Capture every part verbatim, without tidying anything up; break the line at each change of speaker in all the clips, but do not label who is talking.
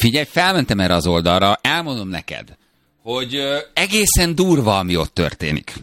Figyelj, felmentem erre az oldalra, elmondom neked, hogy ö, egészen durva, ami ott történik.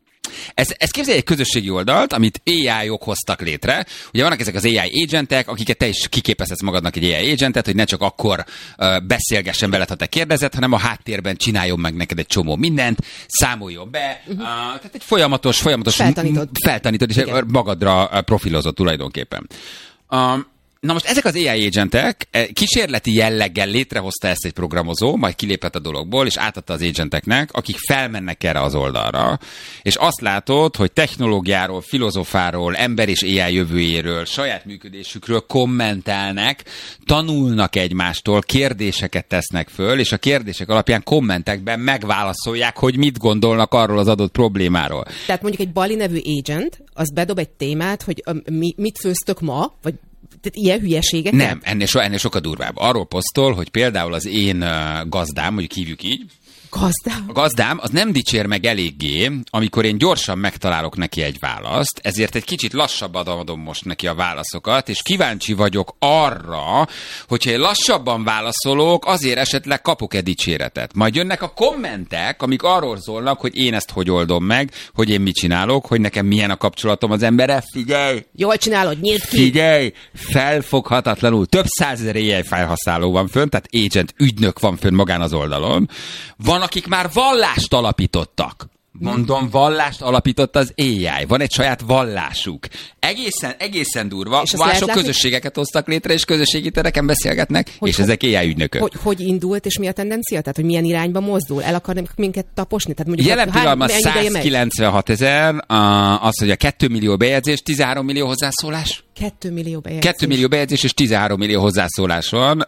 Ez, ez képzelj egy közösségi oldalt, amit á í-ok hoztak létre. Ugye vannak ezek az á í agentek, akiket te is kiképezhetsz magadnak egy á í agentet, hogy ne csak akkor uh, beszélgessen veled, ha te kérdezed, hanem a háttérben csináljon meg neked egy csomó mindent, számoljon be. Uh-huh. Uh, tehát egy folyamatos, folyamatos
feltanítod,
feltanítod és igen. magadra profilozott tulajdonképpen. Um, Na most ezek az á í agentek kísérleti jelleggel létrehozta ezt egy programozó, majd kilépett a dologból, és átadta az agenteknek, akik felmennek erre az oldalra, és azt látod, hogy technológiáról, filozofáról, ember és á í jövőjéről, saját működésükről kommentelnek, tanulnak egymástól, kérdéseket tesznek föl, és a kérdések alapján kommentekben megválaszolják, hogy mit gondolnak arról az adott problémáról.
Tehát mondjuk egy Bali nevű agent, az bedob egy témát, hogy mi, mit főztök ma, vagy tehát ilyen hülyeségeket?
Nem, ennél, so, ennél sokkal durvább. Arról posztol, hogy például az én uh, gazdám, mondjuk hívjuk így,
Gazdám?
A gazdám az nem dicsér meg eléggé, amikor én gyorsan megtalálok neki egy választ, ezért egy kicsit lassabban adom most neki a válaszokat, és kíváncsi vagyok arra, hogyha én lassabban válaszolok, azért esetleg kapok-e dicséretet. Majd jönnek a kommentek, amik arról szólnak, hogy én ezt hogy oldom meg, hogy én mit csinálok, hogy nekem milyen a kapcsolatom az emberrel. Figyelj!
Jól csinálod, nyílt ki!
Figyelj! Felfoghatatlanul. Több százezer á í felhasználó van fönn, tehát agent, ügynök van fönn magán az oldalon. Van, akik már vallást alapítottak. Mondom, vallást alapított az á í. Van egy saját vallásuk. Egészen, egészen durva. Mások közösségeket hoztak létre, és közösségi tereken beszélgetnek, hogy, és ezek á í ügynökök.
Hogy, hogy indult, és mi a tendencia? Tehát, hogy milyen irányba mozdul? El akarnak minket taposni? Tehát mondjuk
jelen pillanatban százkilencvenhat ezer, az, hogy a két millió bejegyzés, tizenhárom millió hozzászólás.
két millió bejegyzés.
két millió bejegyzés és tizenhárom millió hozzászólás van.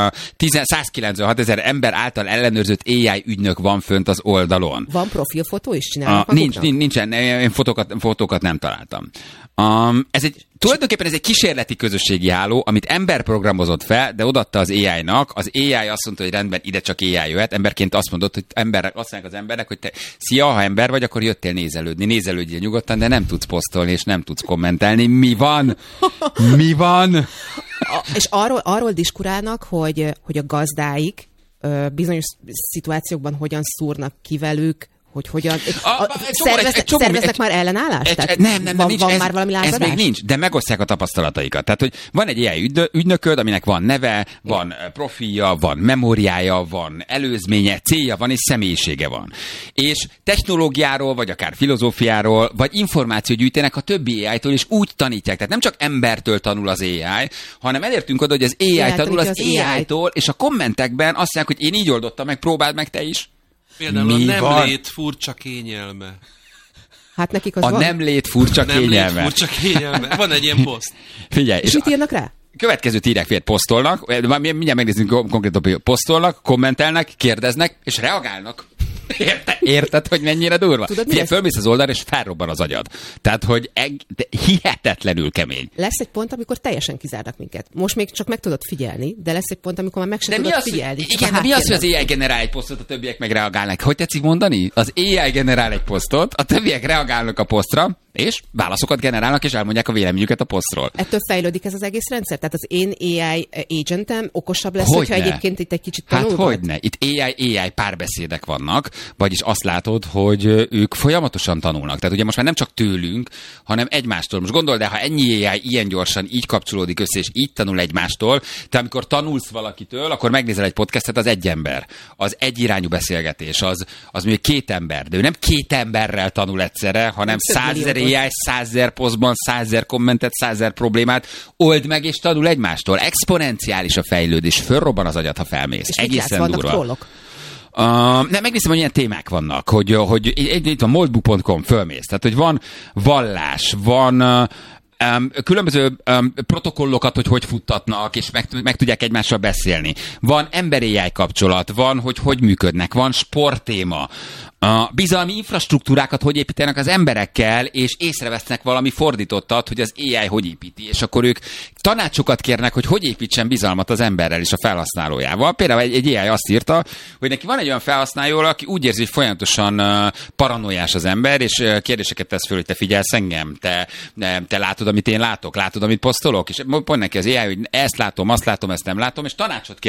Uh, százkilencvenhat ezer ember által ellenőrzött á í ügynök van fönt az oldalon.
Van profilfotó is csinálnak
uh, nincs, nincs, nincsen, én fotókat, fotókat nem találtam. Um, ez egy, tulajdonképpen ez egy kísérleti közösségi háló, amit ember programozott fel, de odaadta az á í-nak. Az á í azt mondta, hogy rendben, ide csak á í jöhet. Emberként azt mondott, hogy emberek, azt mondják az embernek, hogy te, szia, ha ember vagy, akkor jöttél nézelődni. Nézelődjél nyugodtan, de nem tudsz posztolni, és nem tudsz kommentelni. Mi van? Mi van?
A, és arról, arról diskurálnak, hogy, hogy a gazdáik ö, bizonyos szituációkban hogyan szúrnak ki velük, hogy hogyan... A, a, szervez, egy, egy szerveznek egy, már ellenállást?
Egy,
Tehát
nem, nem, nem,
van,
nincs,
van
ez,
már valami lázadás?
Ez még nincs, de megosztják a tapasztalataikat. Tehát, hogy van egy á í ügynököd, aminek van neve, van igen. profilja, van memóriája, van előzménye, célja van, és személyisége van. És technológiáról, vagy akár filozófiáról, vagy információt gyűjtenek a többi á í-tól, és úgy tanítják. Tehát nem csak embertől tanul az á í, hanem elértünk oda, hogy az á í tanul az, az á í-tól, és a kommentekben azt mondják, hogy én így oldottam meg, próbáld meg te is.
Például mi a nem van? Lét furcsa kényelme.
Hát nekik az
a
van?
nem lét furcsa
nem
kényelme.
Nem lét furcsa kényelme. Van egy ilyen poszt.
Figyelj.
És, és mit írnak rá?
Következőt írják, fél posztolnak, mindjárt megnézzünk konkrétan, posztolnak, kommentelnek, kérdeznek, és reagálnak. Érted, érted, hogy mennyire durva?
Tudod,
Figyelj, fölmész az oldalra, és felrobban az agyad. Tehát, hogy eg- hihetetlenül kemény.
Lesz egy pont, amikor teljesen kizárnak minket. Most még csak meg tudod figyelni, de lesz egy pont, amikor már meg sem
de
tudod
az,
figyelni.
Igen, de mi az, hogy az á í generál egy posztot, a többiek meg reagálnak? Hogy tetszik mondani? Az á í generál egy posztot, a többiek reagálnak a posztra, és válaszokat generálnak, és elmondják a véleményüket a posztról.
Ettől fejlődik ez az egész rendszer? Tehát az én á í agentem okosabb lesz,
hogy
hogyha
ne?
egyébként itt egy kicsit tanulgat?
Hát hogyne. Itt á í, á í párbeszédek vannak, vagyis azt látod, hogy ők folyamatosan tanulnak. Tehát ugye most már nem csak tőlünk, hanem egymástól. Most gondold el, ha ennyi á í ilyen gyorsan így kapcsolódik össze, és így tanul egymástól, te amikor tanulsz valakitől, akkor megnézel egy podcastet, az egy ember. Az egyirányú beszélgetés, az, az még két ember. De ő nem két emberrel tanul egyszerre, hanem százezer á í, százezer posztban, százezer kommentet, százezer problémát old meg, és tanul egymástól. Exponenciális a fejlődés, fölrobban az agyat, ha felmész.
És
egészen durva.
Trollok?
Uh, nem, megnézem, hogy ilyen témák vannak, hogy, hogy itt a moldbook pont com fölmész, tehát, hogy van vallás, van uh, um, különböző um, protokollokat, hogy hogy futtatnak, és meg, meg tudják egymással beszélni. Van emberi á í kapcsolat, van, hogy hogy működnek, van sporttéma, a bizalmi infrastruktúrákat hogy építenek az emberekkel, és észrevesznek valami fordítottat, hogy az á í hogy építi, és akkor ők tanácsokat kérnek, hogy hogy építsen bizalmat az emberrel és a felhasználójával. Például egy, egy á í azt írta, hogy neki van egy olyan felhasználó, aki úgy érzi, hogy folyamatosan uh, paranoiás az ember, és uh, kérdéseket tesz föl, hogy te figyelsz engem, te, ne, te látod, amit én látok, látod, amit posztolok, és pont neki az á í, hogy ezt látom, azt látom, ezt nem látom, és tanácsot kér